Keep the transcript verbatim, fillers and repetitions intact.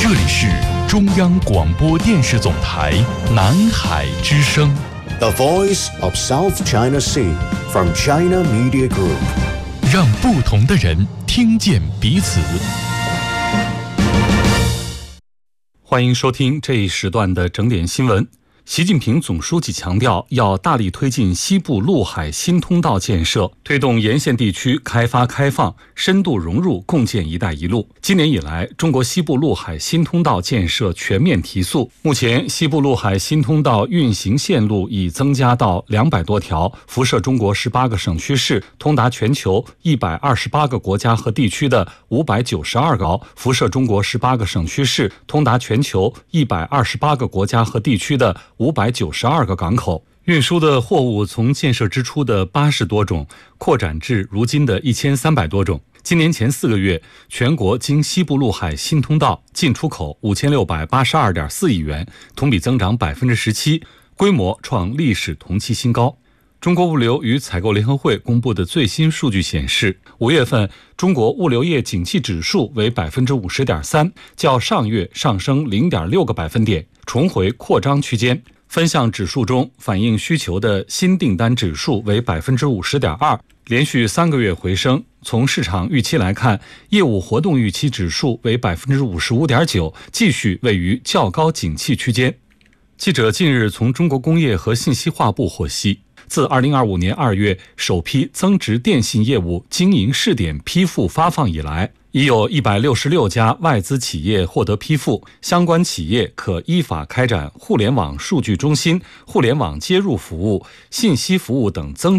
这里是中央广播电视总台南海之声 The Voice of South China Sea from China Media Group， 让不同的人听见彼此。欢迎收听这一时段的整点新闻。习近平总书记强调，要大力推进西部陆海新通道建设，推动沿线地区开发开放，深度融入共建“一带一路”。今年以来，中国西部陆海新通道建设全面提速。目前，西部陆海新通道运行线路已增加到两百多条，辐射中国十八个省区市，通达全球一百二十八个国家和地区的五百九十二个辐射中国十八个省区市，通达全球一百二十八个国家和地区的五百九十二个港口。运输的货物从建设之初的八十多种扩展至如今的一千三百多种。今年前四个月，全国经西部陆海新通道进出口五千六百八十二点四亿元，同比增长百分之十七，规模创历史同期新高。中国物流与采购联合会公布的最新数据显示，五月份中国物流业景气指数为百分之五十点三，较上月上升零点六个百分点，重回扩张区间。分项指数中，反映需求的新订单指数为百分之五十点二，连续三个月回升。从市场预期来看，业务活动预期指数为百分之五十五点九，继续位于较高景气区间。记者近日从中国工业和信息化部获悉，自二零二五年二月首批增值电信业务经营试点批复发放以来，已有一百六十六家外资企业获得批复，相关企业可依法开展互联网数据中心、互联网接入服务、信息服务等增